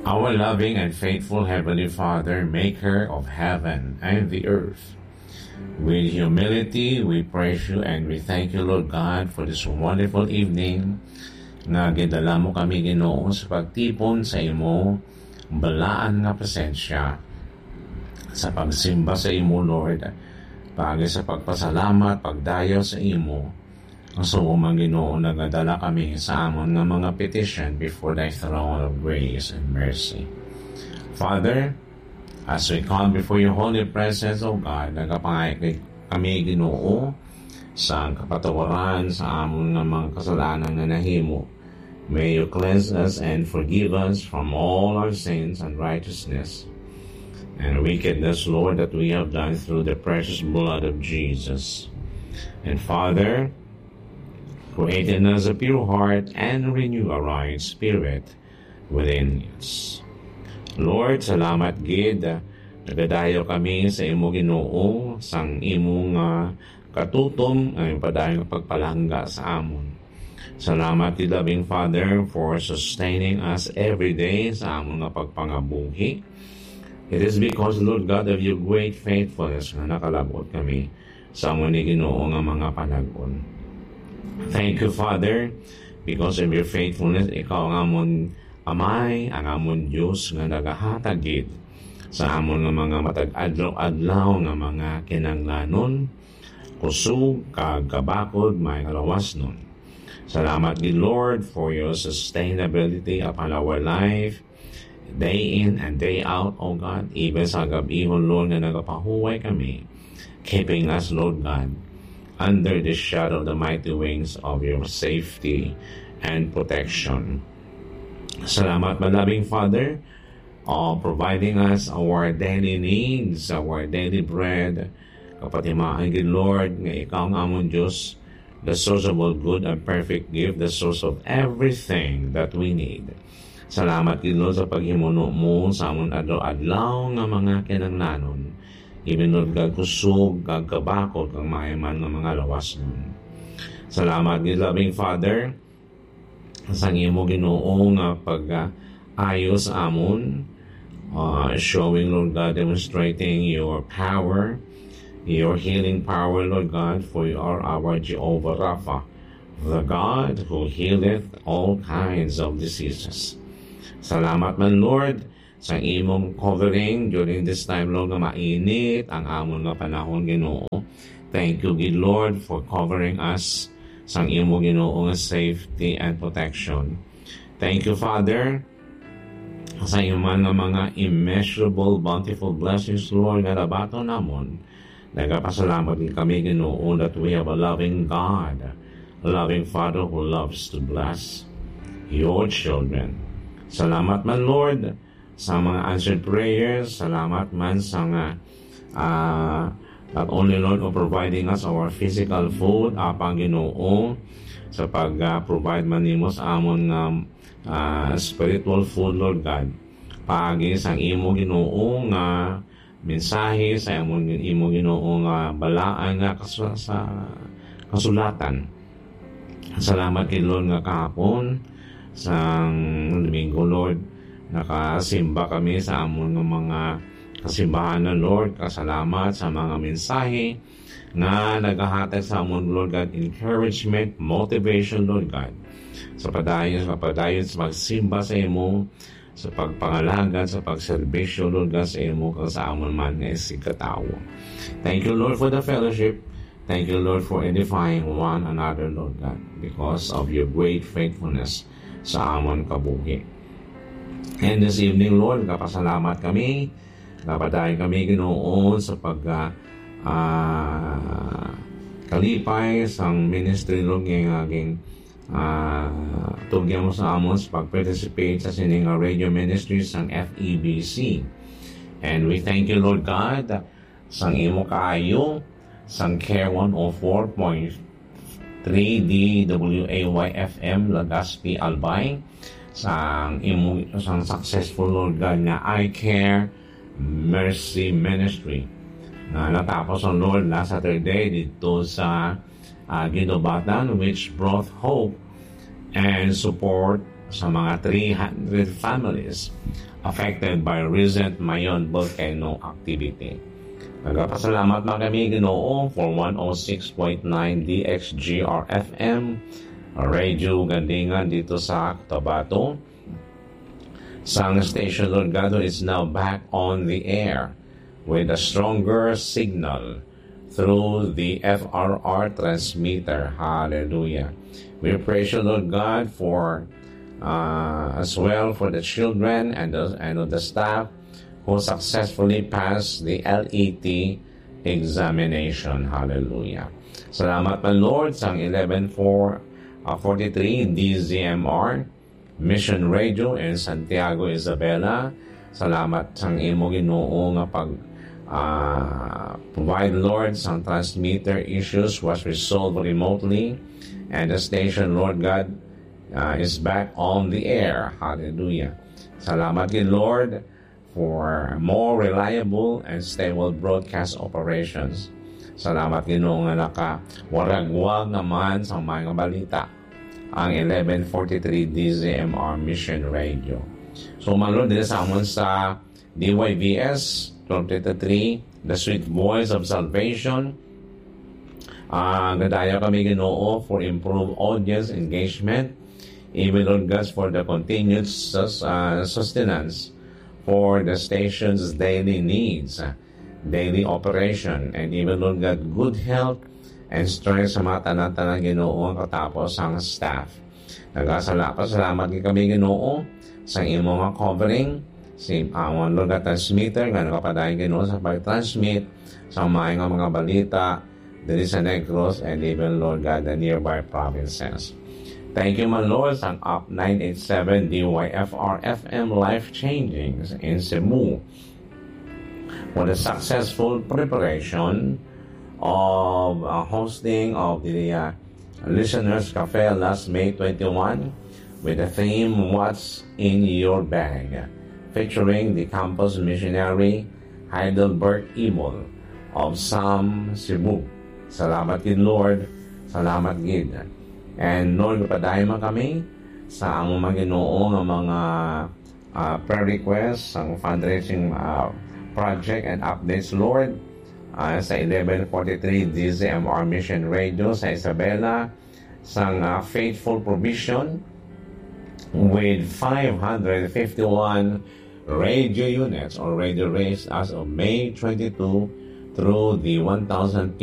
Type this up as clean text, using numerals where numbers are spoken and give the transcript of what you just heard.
Our loving and faithful Heavenly Father, maker of heaven and the earth, with humility, we praise you and we thank you, Lord God, for this wonderful evening na gidala mo kami, Ginoo, sa pagtipon sa imo, balaan nga presensya, sa pagsimba sa imo, Lord, pagi sa pagpasalamat, pagdayo sa imo. So, Ginoo, nagadala kami sa amon nga mga petition before thy throne of grace and mercy. Father, as we come before your holy presence, O God, nagapangay kami, Ginoo, sa kapatawaran sa amon nga mga kasalanan na nahimo. May you cleanse us and forgive us from all our sins and righteousness and wickedness, Lord, that we have done through the precious blood of Jesus. And Father, create in us a pure heart and renew a right spirit within us. Lord, salamat gid, nagadayo kami sa imo, Ginoo, sang imong katutom ay padayong pagpalangga sa amon. Salamat, loving Father, for sustaining us every day sa among pagpangabuhi. It is because, Lord God, of your great faithfulness na nakalabot kami sa amon ni Ginoo nga mga panag-on. Thank you, Father, because of your faithfulness, ikaw ang amon Amay, ang amon Diyos nga nagahatagid sa amon nga mga matag-adlaw-adlaw nga mga kinanglanon, kusog, kagabakod, may kalawas nun. Salamat, good Lord, for your sustainability upon our life, day in and day out, O God, even sa gabihon, Lord, na nagapahuway kami, keeping us, Lord God, under the shadow of the mighty wings of your safety and protection. Salamat, my loving Father, providing us our daily needs, our daily bread. Kapatimaan, good Lord, nga ikaw ang amon Diyos, the source of all good and perfect gift, the source of everything that we need. Salamat, good Lord, sa paghimuno mo sa amon adlaw-adlaw nga mga kinanglanon. Ibinod kag kusog, kag kabakot, kag mahiman ng mga lawas nun. Salamat, good loving Father, sa imo, Ginoo, nga pag-ayos amon, showing, Lord God, demonstrating your power, your healing power, Lord God, for you are our Jehovah Rapha, the God who healeth all kinds of diseases. Salamat man, Lord, sa imong covering during this time, Lord, nga mainit ang amon nga panahon, Ginoo. Thank you, good Lord, for covering us sang imo, Ginoo, nga safety and protection. Thank you, Father, sa iman nga mga immeasurable, bountiful blessings, Lord, nga nabato namon. Nagapasalamat din kami, Ginoo, that we have a loving God, a loving Father who loves to bless your children. Salamat man, Lord, sa mga answered prayers. Salamat man sa not only, Lord, for providing us our physical food, apang, Ginoo, sa pag-provide man nimo sa amon spiritual food, Lord God. Pagi sa imo, Ginoo, nga mensahe sa imo, Ginoo, nga balaan nga sa kasulatan. Salamat kay Lord nga kahapon sa Domingo, Lord, nakasimba kami sa amon ng mga kasimbahan na, Lord. Kasalamat sa mga mensahe na naghahatag sa amon, Lord God, encouragement, motivation, Lord God, sa padayon sa magsimba sa imo, sa pagpangalagad, sa pagserbisyo, Lord God, sa imo, kag sa amon man nga isigkatawo. Thank you, Lord, for the fellowship. Thank you, Lord, for edifying one another, Lord God, because of your great faithfulness sa amon kabuhi. And this evening, Lord, kapasalamat kami, napadayon kami, Ginoo, sa kalipay sang ministry, Lord, ng aking tugyan mo sa amon sa pag-participate sa sining radio ministries ng FEBC. And we thank you, Lord God, sang imo kaayo, sang Care 104.3 DWAY-FM, Legazpi, Albay, sang successful, Lord God, na I Care Mercy Ministry na natapos ang, Lord, last Saturday dito sa Ginobatan, which brought hope and support sa mga 300 families affected by recent Mayon volcano activity. Nagpapasalamat na kami, Ginoo, for 106.9 DXGR FM, Radio Gandingan dito sa Cotabato. Sang station, Lord God, is now back on the air with a stronger signal through the FRR transmitter. Hallelujah. We praise you, Lord God, for as well for the children and the staff who successfully passed the LET examination. Hallelujah. Salamat man, Lord, sa 11:43 DZMR Mission Radio in Santiago, Isabela. Salamat sa imo, Ginoo, nga provide, Lord, some transmitter issues was resolved remotely, and the station, Lord God, is back on the air. Hallelujah. Salamat, Lord, for more reliable and stable broadcast operations. Salamat, Ginoo, nga nakawaragwag naman sa mga balita ang 1143 DZMR Mission Radio. So, Lord, din sa amon sa DYVS 1233, The Sweet Voice of Salvation. Gadayo kami, Ginoo, for improved audience engagement, even, Lord God, for the continued sustenance for the station's daily needs, daily operation, and even, Lord God, good health and strength sa mga tanan-tanan, Ginoo, ang katapos ang staff. Nagpasalamat kami, Ginoo, sa imong mga covering, si ang Lord God transmitter, nga nakapadayon, Ginoo, sa pag-transmit sa mga balita dito sa Negros and even, Lord God, the nearby provinces. Thank you, my Lord, sa Up 987 DYFR FM Life-Changing in Cebu for the successful preparation of hosting of the Listeners Cafe last May 21 with the theme What's in Your Bag, featuring the campus missionary Heidelberg Ebel of Sam Cebu. Salamat, gid, Lord. Salamat, gid. And Lord, padayon man kami sa ang mga Ginoo nga mga prayer requests, ang fundraising project and updates, Lord, sa 1143 DZMR Mission Radio sa Isabela, sang faithful provision with 551 radio units already raised as of May 22 through the 1,000